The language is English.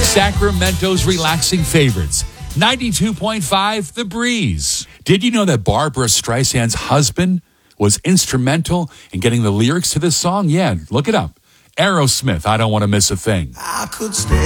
Sacramento's relaxing favorites. 92.5 The Breeze. Did you know that Barbara Streisand's husband was instrumental in getting the lyrics to this song? Yeah, look it up. Aerosmith, I Don't Want to Miss a Thing. I could stay